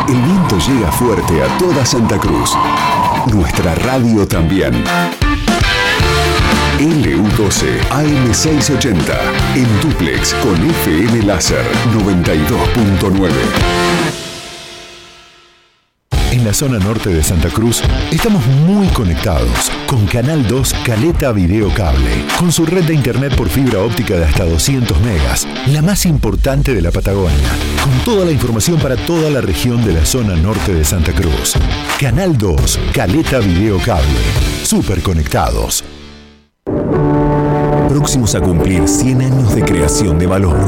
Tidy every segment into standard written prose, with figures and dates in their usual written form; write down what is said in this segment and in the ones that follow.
El viento llega fuerte a toda Santa Cruz. Nuestra radio también. LU12 AM680 en dúplex con FM Láser 92.9. En la zona norte de Santa Cruz estamos muy conectados con Canal 2 Caleta Video Cable, con su red de internet por fibra óptica de hasta 200 megas, la más importante de la Patagonia, con toda la información para toda la región de la zona norte de Santa Cruz. Canal 2 Caleta Video Cable, súper conectados. Próximos a cumplir 100 años de creación de valor.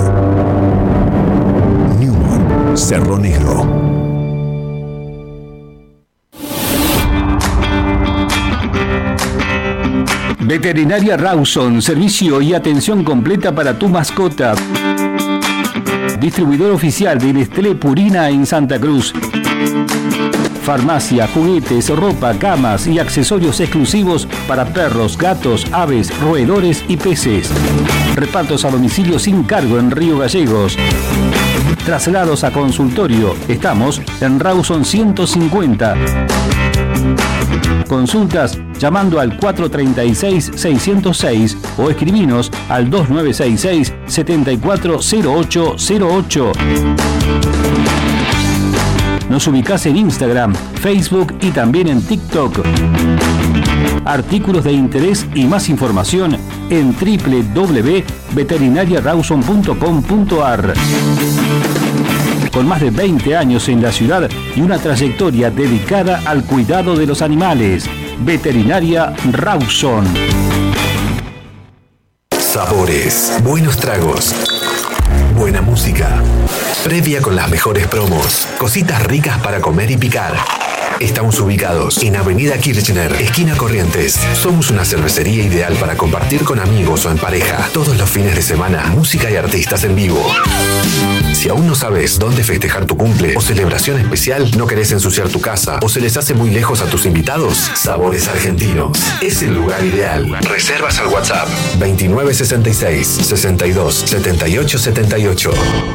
Newman, Cerro Negro. Veterinaria Rawson, servicio y atención completa para tu mascota. Distribuidor oficial de Nestlé Purina en Santa Cruz. Farmacia, juguetes, ropa, camas y accesorios exclusivos para perros, gatos, aves, roedores y peces. Repartos a domicilio sin cargo en Río Gallegos. Traslados a consultorio. Estamos en Rawson 150. Consultas llamando al 436-606 o escribinos al 2966-740808. Nos ubicás en Instagram, Facebook y también en TikTok. Artículos de interés y más información en www.veterinariarawson.com.ar. Con más de 20 años en la ciudad y una trayectoria dedicada al cuidado de los animales. Veterinaria Rawson. Sabores, buenos tragos, buena música, previa con las mejores promos, cositas ricas para comer y picar. Estamos ubicados en Avenida Kirchner, esquina Corrientes. Somos una cervecería ideal para compartir con amigos o en pareja. Todos los fines de semana, música y artistas en vivo. Si aún no sabes dónde festejar tu cumple o celebración especial, no querés ensuciar tu casa o se les hace muy lejos a tus invitados, Sabores Argentinos es el lugar ideal. Reservas al WhatsApp 2966 62 78 78.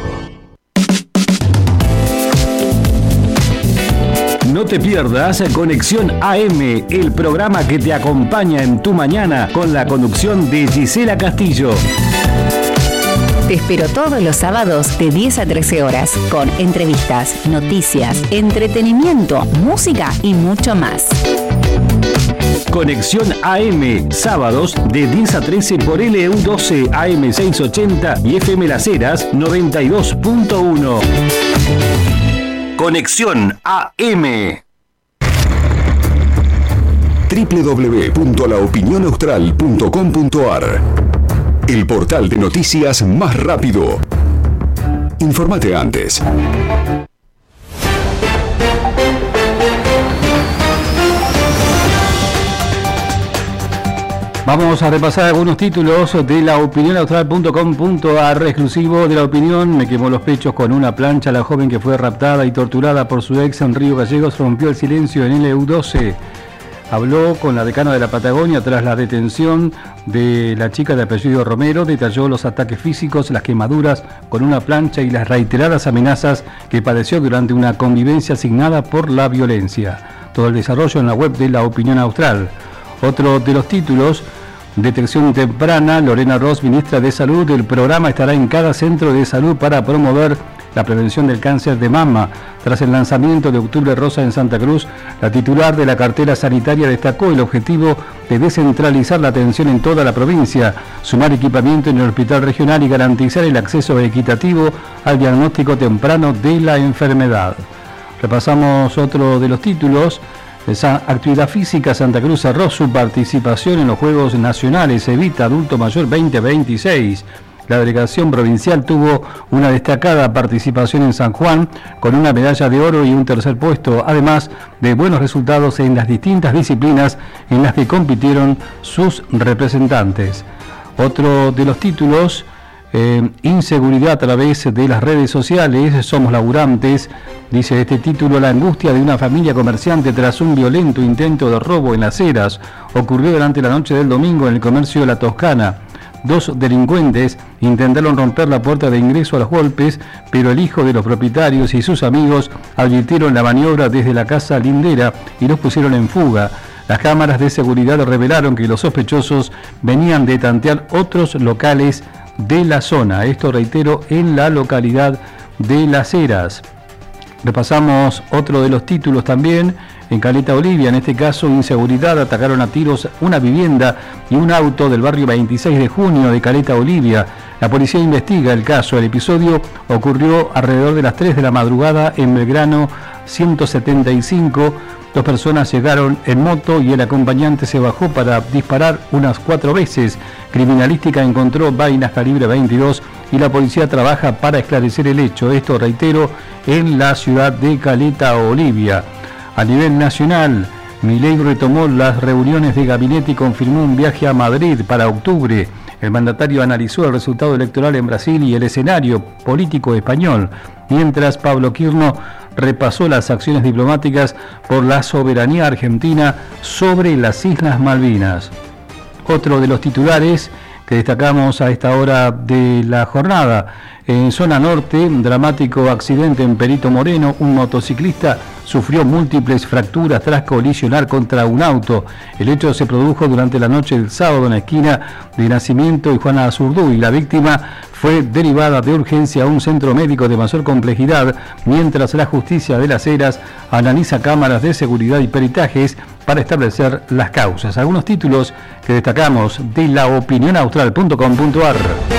No te pierdas Conexión AM, el programa que te acompaña en tu mañana con la conducción de Gisela Castillo. Te espero todos los sábados de 10 a 13 horas con entrevistas, noticias, entretenimiento, música y mucho más. Conexión AM, sábados de 10 a 13 por LU12 AM680 y FM Las Heras 92.1. Conexión AM. www.laopinionaustral.com.ar. El portal de noticias más rápido. Infórmate antes. Vamos a repasar algunos títulos de laopinionaustral.com.ar. Exclusivo de La Opinión. Me quemó los pechos con una plancha. La joven que fue raptada y torturada por su ex en Río Gallegos rompió el silencio en LU12. Habló con la decana de la Patagonia tras la detención de la chica de apellido Romero. Detalló los ataques físicos, las quemaduras con una plancha y las reiteradas amenazas que padeció durante una convivencia asignada por la violencia. Todo el desarrollo en la web de La Opinión Austral. Otro de los títulos: detección temprana. Lorena Ross, ministra de Salud. El programa estará en cada centro de salud para promover la prevención del cáncer de mama. Tras el lanzamiento de Octubre Rosa en Santa Cruz, la titular de la cartera sanitaria destacó el objetivo de descentralizar la atención en toda la provincia, sumar equipamiento en el hospital regional y garantizar el acceso equitativo al diagnóstico temprano de la enfermedad. Repasamos otro de los títulos. Esa actividad física. Santa Cruz cerró su participación en los Juegos Nacionales Evita Adulto Mayor 2026. La delegación provincial tuvo una destacada participación en San Juan, con una medalla de oro y un tercer puesto, además de buenos resultados en las distintas disciplinas en las que compitieron sus representantes. Otro de los títulos: inseguridad a través de las redes sociales, somos laburantes. Dice este título: la angustia de una familia comerciante tras un violento intento de robo en Las Heras ocurrió durante la noche del domingo en el comercio de La Toscana. 2 delincuentes intentaron romper la puerta de ingreso a los golpes, pero el hijo de los propietarios y sus amigos advirtieron la maniobra desde la casa lindera y los pusieron en fuga. Las cámaras de seguridad revelaron que los sospechosos venían de tantear otros locales de la zona. Esto, reitero, en la localidad de Las Heras. Repasamos otro de los títulos también. En Caleta Olivia, en este caso inseguridad, atacaron a tiros una vivienda y un auto del barrio 26 de junio de Caleta Olivia. La policía investiga el caso. El episodio ocurrió alrededor de las 3 de la madrugada en Belgrano 175. 2 personas llegaron en moto y el acompañante se bajó para disparar unas 4 veces. Criminalística encontró vainas calibre 22 y la policía trabaja para esclarecer el hecho. Esto, reitero, en la ciudad de Caleta Olivia. A nivel nacional, Milei retomó las reuniones de gabinete y confirmó un viaje a Madrid para octubre. El mandatario analizó el resultado electoral en Brasil y el escenario político español, mientras Pablo Quirno repasó las acciones diplomáticas por la soberanía argentina sobre las Islas Malvinas. Otro de los titulares que destacamos a esta hora de la jornada. En zona norte, dramático accidente en Perito Moreno. Un motociclista sufrió múltiples fracturas tras colisionar contra un auto. El hecho se produjo durante la noche del sábado en la esquina de Nacimiento y Juana Azurduy. La víctima fue derivada de urgencia a un centro médico de mayor complejidad, mientras la justicia de Las Heras analiza cámaras de seguridad y peritajes para establecer las causas. Algunos títulos que destacamos de laopinionaustral.com.ar.